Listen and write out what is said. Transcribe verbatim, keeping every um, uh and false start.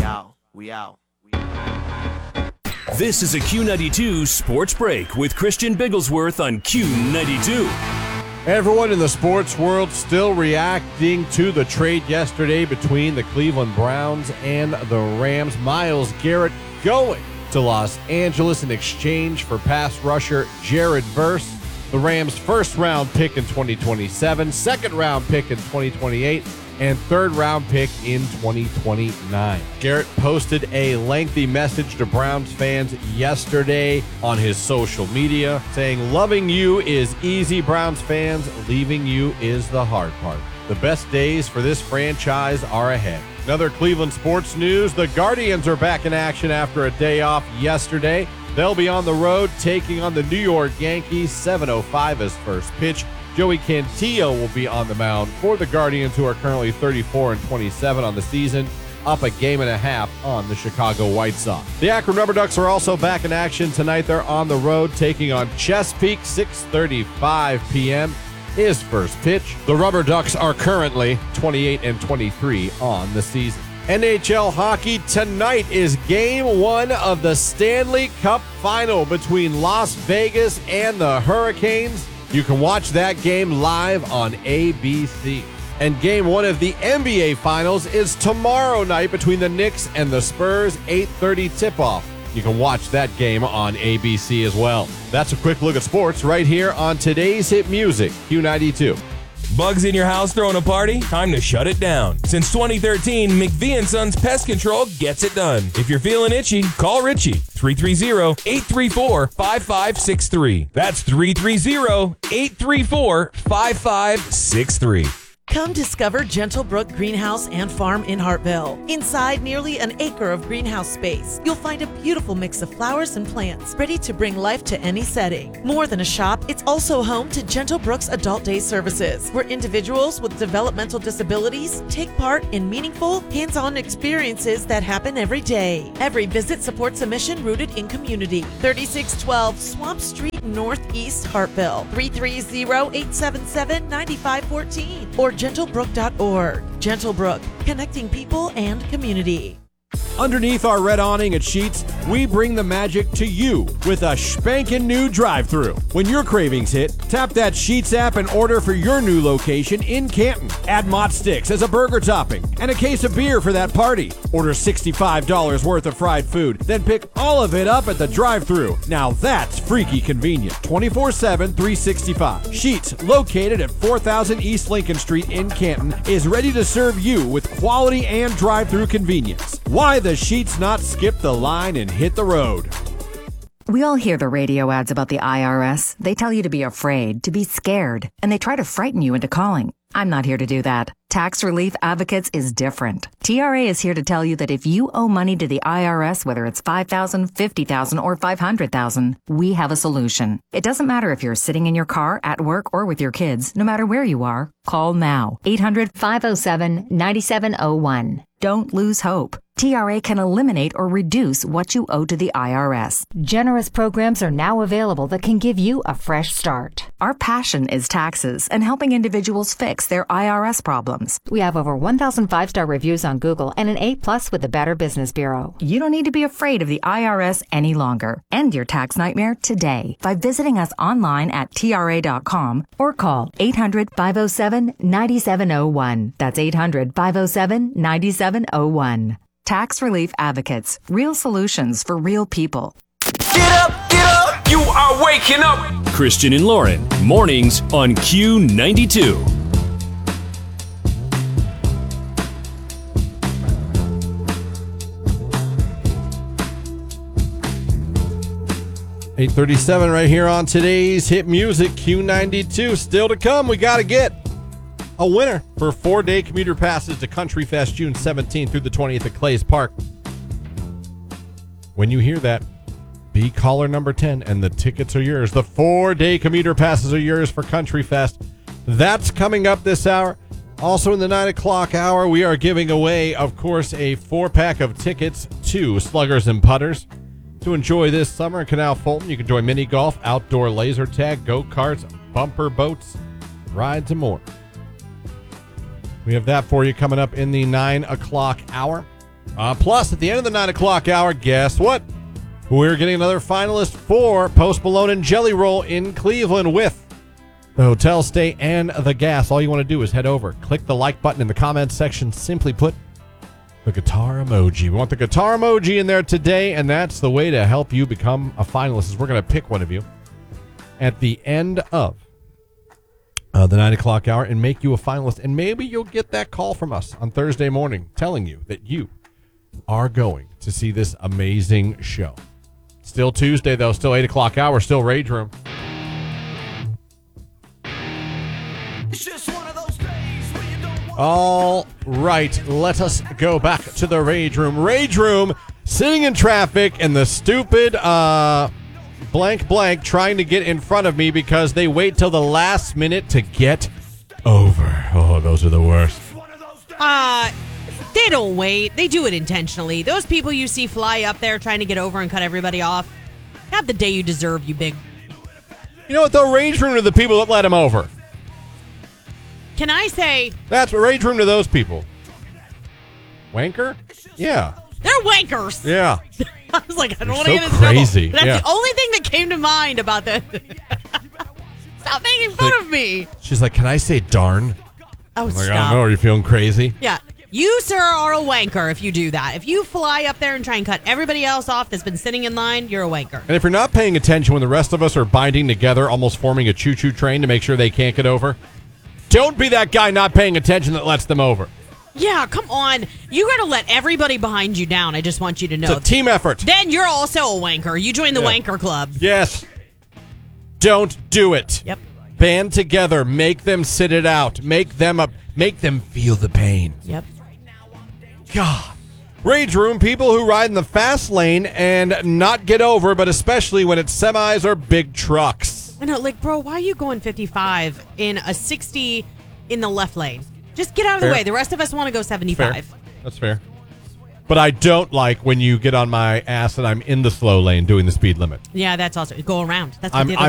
out. We out. We out. This is a Q ninety-two Sports Break with Christian Bigglesworth on Q ninety-two. Everyone in the sports world still reacting to the trade yesterday between the Cleveland Browns and the Rams. Myles Garrett going to Los Angeles in exchange for pass rusher Jared Verse. The Rams' first-round pick in twenty twenty-seven, second-round pick in twenty twenty-eight, and third-round pick in twenty twenty-nine. Garrett posted a lengthy message to Browns fans yesterday on his social media saying, "Loving you is easy, Browns fans. Leaving you is the hard part. The best days for this franchise are ahead." Another Cleveland sports news, the Guardians are back in action after a day off yesterday. They'll be on the road taking on the New York Yankees. seven oh five is first pitch. Joey Cantillo will be on the mound for the Guardians, who are currently thirty-four and twenty-seven on the season, up a game and a half on the Chicago White Sox. The Akron Rubber Ducks are also back in action tonight. They're on the road taking on Chesapeake. six thirty-five p.m. is first pitch. The Rubber Ducks are currently twenty-eight and twenty-three on the season. N H L hockey tonight is game one of the Stanley Cup final between Las Vegas and the Hurricanes. You can watch that game live on A B C. And game one of the N B A Finals is tomorrow night between the Knicks and the Spurs, eight thirty tip-off. You can watch that game on A B C as well. That's a quick look at sports right here on today's hit music, Q ninety-two. Bugs in your house throwing a party? Time to shut it down. Since twenty thirteen, McVie and Sons Pest Control gets it done. If you're feeling itchy, call Richie, three three zero, eight three four, five five six three. That's three three zero, eight three four, five five six three. Come discover Gentlebrook Greenhouse and Farm in Hartville. Inside nearly an acre of greenhouse space, you'll find a beautiful mix of flowers and plants ready to bring life to any setting. More than a shop, it's also home to Gentlebrook's Adult Day services, where individuals with developmental disabilities take part in meaningful, hands-on experiences that happen every day. Every visit supports a mission rooted in community. thirty-six twelve Swamp Street, Northeast Hartville. three three zero, eight seven seven, nine five one four or gentlebrook dot org. Gentlebrook, connecting people and community. Underneath our red awning at Sheetz, we bring the magic to you with a spankin' new drive-thru. When your cravings hit, tap that Sheetz app and order for your new location in Canton. Add Mott Sticks as a burger topping and a case of beer for that party. Order sixty-five dollars worth of fried food, then pick all of it up at the drive-thru. Now that's freaky convenient. twenty-four seven, three sixty-five. Sheetz, located at four thousand East Lincoln Street in Canton, is ready to serve you with quality and drive-thru convenience. Why the Sheetz not skip the line and hit the road? We all hear the radio ads about the I R S. They tell you to be afraid, to be scared, and they try to frighten you into calling. I'm not here to do that. Tax Relief Advocates is different. T R A is here to tell you that if you owe money to the I R S, whether it's five thousand dollars, fifty thousand dollars, or five hundred thousand dollars, we have a solution. It doesn't matter if you're sitting in your car, at work, or with your kids. No matter where you are, call now. eight hundred, five oh seven, nine seven oh one. Don't lose hope. T R A can eliminate or reduce what you owe to the I R S. Generous programs are now available that can give you a fresh start. Our passion is taxes and helping individuals fix their I R S problems. We have over one thousand five-star reviews on Google and an A plus with the Better Business Bureau. You don't need to be afraid of the I R S any longer. End your tax nightmare today by visiting us online at T R A dot com or call eight hundred, five oh seven, nine seven oh one. That's eight hundred, five oh seven, nine seven oh one. Tax Relief Advocates. Real solutions for real people. Get up, get up! You are waking up! Christian and Lauren, mornings on Q ninety-two. eight thirty-seven right here on today's hit music, Q ninety-two. Still to come, we got to get a winner for four-day commuter passes to Country Fest June seventeenth through the twentieth at Clays Park. When you hear that, be caller number ten and the tickets are yours. The four-day commuter passes are yours for Country Fest. That's coming up this hour. Also in the nine o'clock hour, we are giving away, of course, a four-pack of tickets to Sluggers and Putters to enjoy this summer in Canal Fulton. You can join mini golf, outdoor laser tag, go-karts, bumper boats, rides, and more. We have that for you coming up in the nine o'clock hour. Uh, plus, at the end of the nine o'clock hour, guess what? We're getting another finalist for Post Malone and Jelly Roll in Cleveland with the hotel stay and the gas. All you want to do is head over, click the like button in the comments section. Simply put, the guitar emoji. We want the guitar emoji in there today, and that's the way to help you become a finalist. Is we're going to pick one of you at the end of uh, the nine o'clock hour and make you a finalist. And maybe you'll get that call from us on Thursday morning telling you that you are going to see this amazing show. Still Tuesday, though. Still eight o'clock hour. Still Rage Room. All right, let us go back to the Rage Room. Rage Room, sitting in traffic, and the stupid uh, blank blank trying to get in front of me because they wait till the last minute to get over. Oh, those are the worst. Uh, they don't wait. They do it intentionally. Those people you see fly up there trying to get over and cut everybody off, have the day you deserve, you big... You know what, though? Rage Room to the people that let him over. Can I say... That's what Rage Room to those people. Wanker? Yeah. They're wankers. Yeah. I was like, I don't You're want so to get in crazy. trouble. That's Yeah. the only thing that came to mind about the... Stop making fun Like- of me. She's like, can I say darn? Oh, I'm like, stop. I don't know. Are you feeling crazy? Yeah. You, sir, are a wanker if you do that. If you fly up there and try and cut everybody else off that's been sitting in line, you're a wanker. And if you're not paying attention when the rest of us are binding together, almost forming a choo-choo train to make sure they can't get over, don't be that guy not paying attention that lets them over. Yeah, come on. You got to let everybody behind you down. I just want you to know. It's a team effort. Then you're also a wanker. You join the Yeah. wanker club. Yes. Don't do it. Yep. Band together. Make them sit it out. Make them up. Make them feel the pain. Yep. God. Rage Room, people who ride in the fast lane and not get over, but especially when it's semis or big trucks. I know, like, bro, why are you going fifty-five in a sixty in the left lane? Just get out of Fair. the way. The rest of us want to go seventy-five. Fair. That's fair. But I don't like when you get on my ass and I'm in the slow lane doing the speed limit. Yeah, that's also go around. That's what I'm, the other